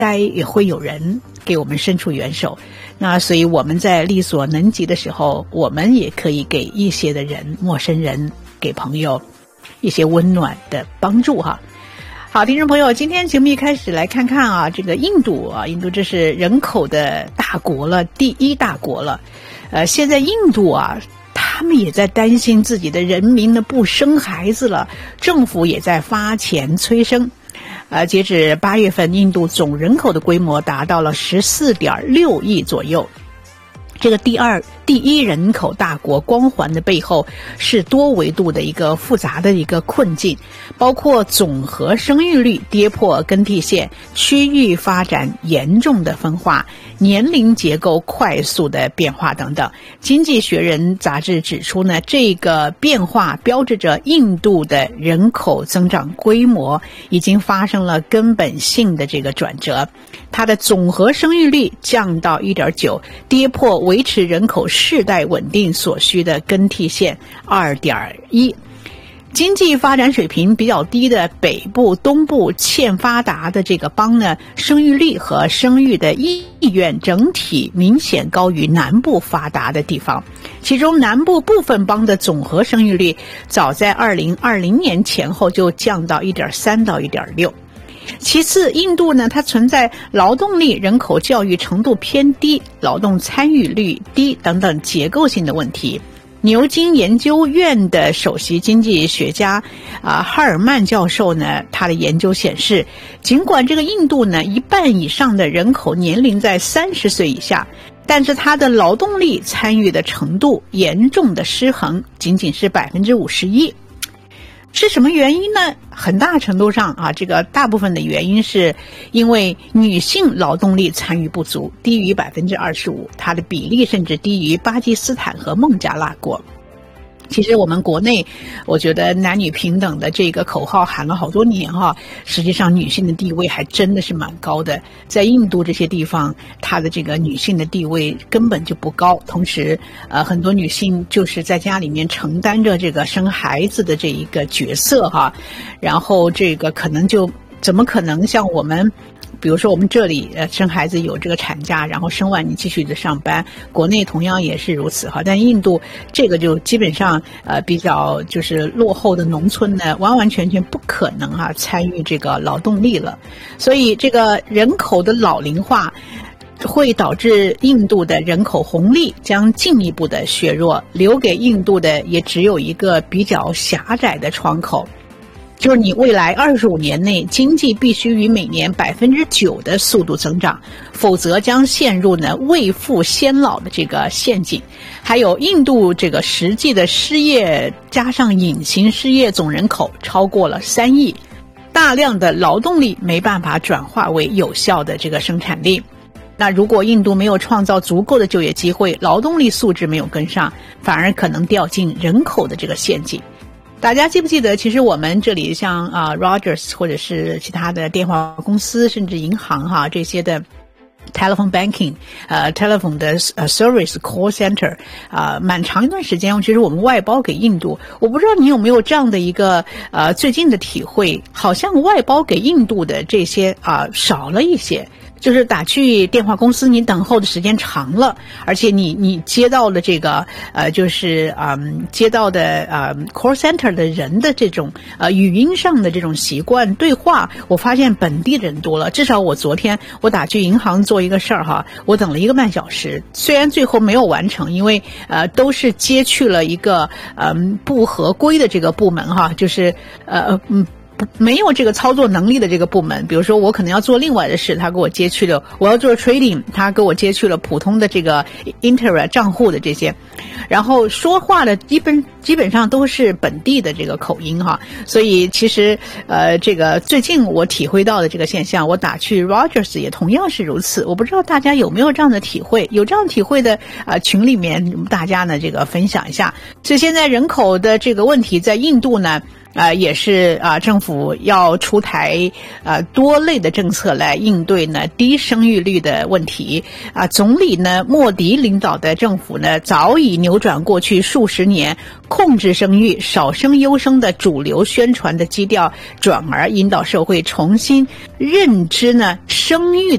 该也会有人给我们伸出援手。那所以我们在力所能及的时候，我们也可以给一些的人，陌生人，给朋友一些温暖的帮助哈。好，听众朋友，今天节目一开始来看看啊，这个印度这是人口的大国了，第一大国了。现在印度他们也在担心自己的人民呢不生孩子了，政府也在发钱催生。截止8月份，印度总人口的规模达到了14.6亿左右。这个第一人口大国光环的背后是多维度的一个复杂的一个困境，包括总和生育率跌破更替线，区域发展严重的分化，年龄结构快速的变化等等。经济学人杂志指出呢，这个变化标志着印度的人口增长规模已经发生了根本性的这个转折。它的总和生育率降到 1.9， 跌破维持人口世代稳定所需的更替线 2.1。 经济发展水平比较低的北部、东部欠发达的这个邦呢，生育率和生育的意愿整体明显高于南部发达的地方。其中南部部分邦的总和生育率早在2020年前后就降到 1.3 到 1.6。其次，印度呢，它存在劳动力人口教育程度偏低、劳动参与率低等等结构性的问题。牛津研究院的首席经济学家哈尔曼教授呢，他的研究显示，尽管这个印度呢一半以上的人口年龄在30岁以下，但是它的劳动力参与的程度严重的失衡，仅仅是 51%。是什么原因呢？很大程度上这个大部分的原因是因为女性劳动力参与不足，低于 25%， 它的比例甚至低于巴基斯坦和孟加拉国。其实我们国内我觉得男女平等的这个口号喊了好多年实际上女性的地位还真的是蛮高的。在印度这些地方，她的这个女性的地位根本就不高，同时很多女性就是在家里面承担着这个生孩子的这一个角色然后这个可能就怎么可能像我们比如说我们这里生孩子有这个产假，然后生完你继续的上班，国内同样也是如此但印度这个就基本上比较就是落后的农村呢，完完全全不可能参与这个劳动力了。所以这个人口的老龄化会导致印度的人口红利将进一步的削弱，留给印度的也只有一个比较狭窄的窗口，就是你未来25年内经济必须以每年 9% 的速度增长，否则将陷入未富先老的这个陷阱。还有印度这个实际的失业加上隐形失业总人口超过了3亿，大量的劳动力没办法转化为有效的这个生产力。那如果印度没有创造足够的就业机会，劳动力素质没有跟上，反而可能掉进人口的这个陷阱。大家记不记得，其实我们这里像Rogers 或者是其他的电话公司，甚至银行这些的 telephone banking telephone 的service call center 蛮长一段时间其实我们外包给印度。我不知道你有没有这样的一个最近的体会，好像外包给印度的这些少了一些。就是打去电话公司，你等候的时间长了，而且你接到了这个接到的call center 的人的这种语音上的这种习惯对话，我发现本地人多了。至少我昨天我打去银行做一个事儿我等了1个半小时，虽然最后没有完成，因为都是接去了一个不合规的这个部门就是没有这个操作能力的这个部门。比如说我可能要做另外的事，他给我接去了，我要做 trading， 他给我接去了普通的这个 Inter 账户的这些，然后说话的基本上都是本地的这个口音所以其实这个最近我体会到的这个现象，我打去 Rogers 也同样是如此。我不知道大家有没有这样的体会，有这样体会的群里面大家呢这个分享一下。所以现在人口的这个问题在印度呢也是政府要出台多类的政策来应对呢低生育率的问题总理呢莫迪领导的政府呢早已扭转过去数十年控制生育、少生优生的主流宣传的基调，转而引导社会重新认知呢生育